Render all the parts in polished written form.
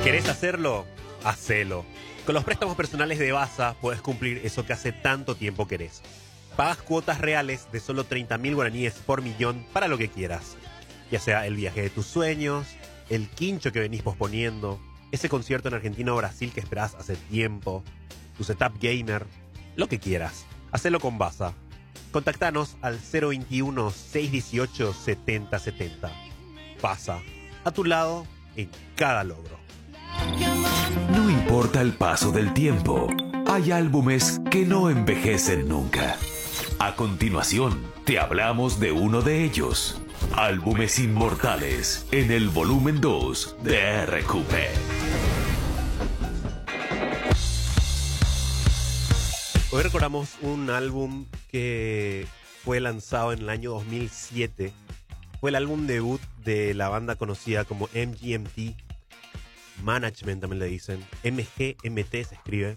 ¿Querés hacerlo? Hacelo. Con los préstamos personales de Basa puedes cumplir eso que hace tanto tiempo querés. Pagas cuotas reales de solo 30.000 guaraníes por millón para lo que quieras. Ya sea el viaje de tus sueños, el quincho que venís posponiendo, ese concierto en Argentina o Brasil que esperás hace tiempo, tu setup gamer, lo que quieras. Hacelo con Basa. Contactanos al 021-618-7070. Basa, a tu lado en cada logro. No importa el paso del tiempo, hay álbumes que no envejecen nunca. A continuación, te hablamos de uno de ellos. Álbumes inmortales en el volumen 2 de RQP. Hoy recordamos un álbum que fue lanzado en el año 2007. Fue el álbum debut de la banda conocida como MGMT. Management también le dicen. MGMT se escribe.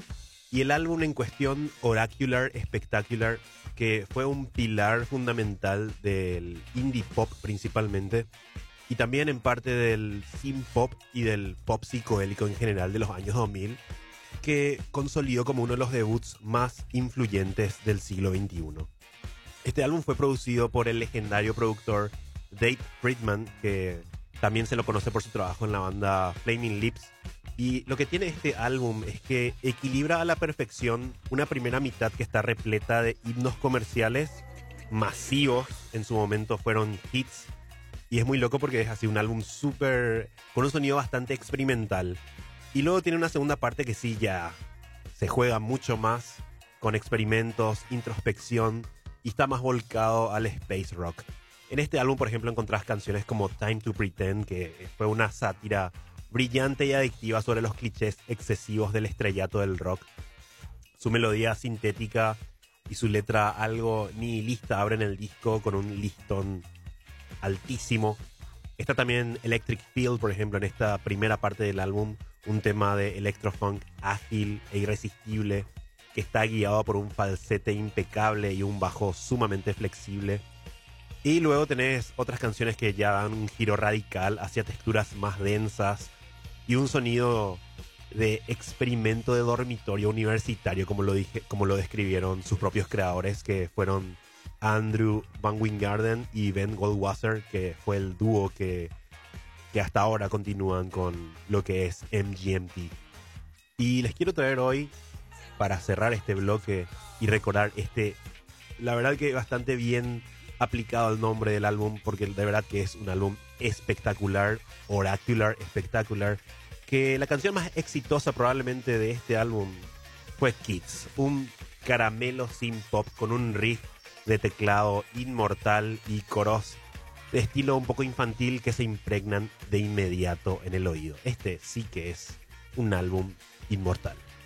Y el álbum en cuestión, Oracular Spectacular, que fue un pilar fundamental del indie pop principalmente. Y también en parte del synth pop y del pop psicodélico en general de los años 2000. Que consolidó como uno de los debuts más influyentes del siglo XXI. Este álbum fue producido por el legendario productor Dave Friedman, que también se lo conoce por su trabajo en la banda Flaming Lips. Y lo que tiene este álbum es que equilibra a la perfección una primera mitad que está repleta de himnos comerciales masivos. En su momento fueron hits. Y es muy loco porque es así un álbum súper, con un sonido bastante experimental. Y luego tiene una segunda parte que sí ya se juega mucho más con experimentos, introspección y está más volcado al space rock. En este álbum, por ejemplo, encontrás canciones como Time to Pretend, que fue una sátira brillante y adictiva sobre los clichés excesivos del estrellato del rock. Su melodía sintética y su letra algo nihilista abren el disco con un listón altísimo. Está también Electric Feel, por ejemplo, en esta primera parte del álbum, un tema de electrofunk ágil e irresistible que está guiado por un falsete impecable y un bajo sumamente flexible. Y luego tenés otras canciones que ya dan un giro radical hacia texturas más densas y un sonido de experimento de dormitorio universitario, como lo describieron sus propios creadores, que fueron Andrew Van Wijngaarden y Ben Goldwasser, que fue el dúo que hasta ahora continúan con lo que es MGMT. Y les quiero traer hoy, para cerrar este bloque y recordar la verdad que bastante bien aplicado el nombre del álbum, porque de verdad que es un álbum espectacular, Oracular Spectacular, que la canción más exitosa probablemente de este álbum fue Kids, un caramelo synth pop con un riff de teclado inmortal y coros de estilo un poco infantil que se impregnan de inmediato en el oído. Este sí que es un álbum inmortal.